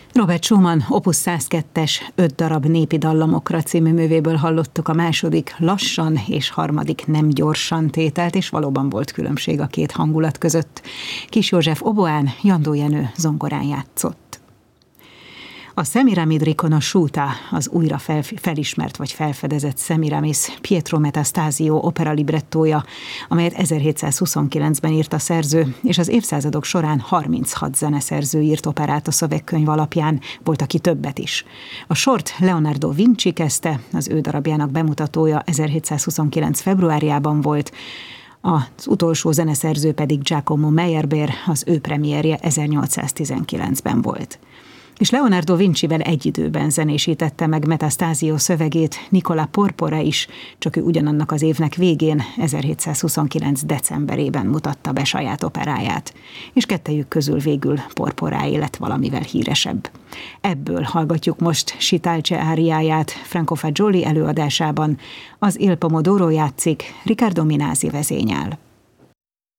Robert Schumann Opus 102-es 5 darab népi dallamokra című művéből hallottuk a második lassan és harmadik nem gyorsan tételt, és valóban volt különbség a két hangulat között. Kis József oboán, Jandó Jenő zongorán játszott. A Semiramide Riconosciuta, az újra felismert vagy felfedezett Semiramis Pietro Metastasio opera librettója, amelyet 1729-ben írt a szerző, és az évszázadok során 36 zeneszerző írt operát a szövegkönyv alapján, volt aki többet is. A sort Leonardo Vinci kezdte, az ő darabjának bemutatója 1729. februárjában volt, az utolsó zeneszerző pedig Giacomo Meyerbeer, az ő premierje 1819-ben volt. És Leonardo Vincivel egy időben zenésítette meg Metastasio szövegét Nicola Porpora is, csak ő ugyanannak az évnek végén, 1729. decemberében mutatta be saját operáját, és kettejük közül végül Porporáé lett valamivel híresebb. Ebből hallgatjuk most Sitalce áriáját Franco Fagioli előadásában, az Il Pomodoro játszik, Riccardo Minasi vezényel.